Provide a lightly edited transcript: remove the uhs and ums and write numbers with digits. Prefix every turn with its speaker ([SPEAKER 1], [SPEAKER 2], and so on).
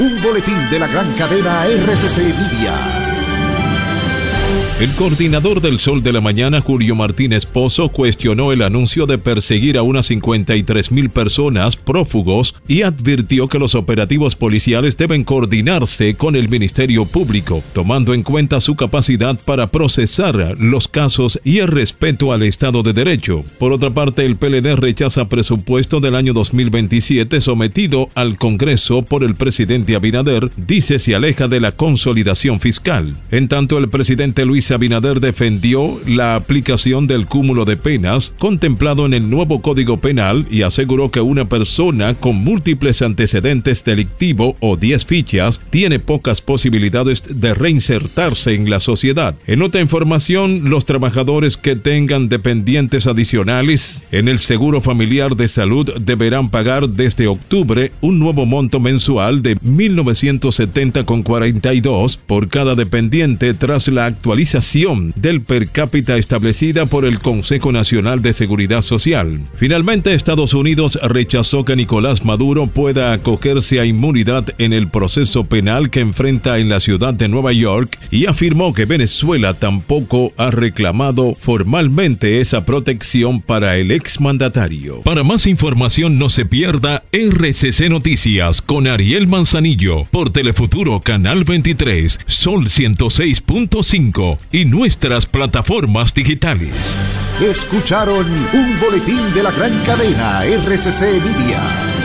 [SPEAKER 1] Un boletín de la gran cadena RCC Media.
[SPEAKER 2] El coordinador del Sol de la Mañana, Julio Martínez Pozo, cuestionó el anuncio de perseguir a unas 53,000 personas prófugos y advirtió que los operativos policiales deben coordinarse con el Ministerio Público, tomando en cuenta su capacidad para procesar los casos y el respeto al Estado de Derecho. Por otra parte, el PLD rechaza presupuesto del año 2027 sometido al Congreso por el presidente Abinader, dice se aleja de la consolidación fiscal. En tanto, el presidente Luis Abinader defendió la aplicación del cúmulo de penas contemplado en el nuevo Código Penal y aseguró que una persona con múltiples antecedentes delictivos o 10 fichas tiene pocas posibilidades de reinsertarse en la sociedad. En otra información, los trabajadores que tengan dependientes adicionales en el Seguro Familiar de Salud deberán pagar desde octubre un nuevo monto mensual de 1.970,42 por cada dependiente tras la actualización del per cápita establecida por el Consejo Nacional de Seguridad Social. Finalmente, Estados Unidos rechazó que Nicolás Maduro pueda acogerse a inmunidad en el proceso penal que enfrenta en la ciudad de Nueva York y afirmó que Venezuela tampoco ha reclamado formalmente esa protección para el exmandatario. Para más información, no se pierda RCC Noticias con Ariel Manzanillo por Telefuturo Canal 23, Sol 106.5 y nuestras plataformas digitales.
[SPEAKER 1] Escucharon un boletín de la gran cadena RCC Media.